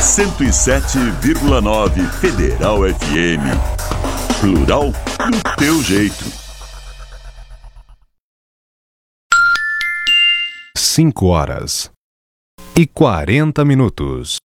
107,9 Federal FM. Plural do teu jeito. 5h40